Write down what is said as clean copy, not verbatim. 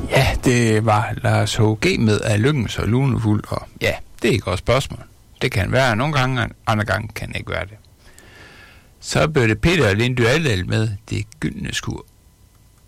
Ja, det var Lars H.G. med af Lykkens og Lunefuld, og ja, det er ikke godt spørgsmål. Det kan være nogle gange, andre gange kan det ikke være det. Så blev det Peter og Lindy Aldal med Det Gyldne Skur.